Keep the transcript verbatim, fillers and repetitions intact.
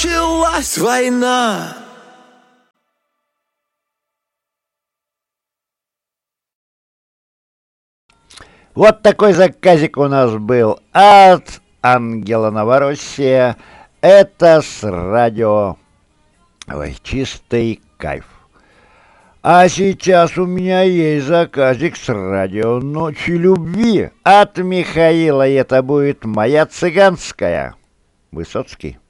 началась война. Вот такой заказик у нас был от Ангела Новороссия. Это с радио. Ой, чистый кайф. А сейчас у меня есть заказик с радио «Ночи любви» от Михаила, и это будет «Моя цыганская». Высоцкий.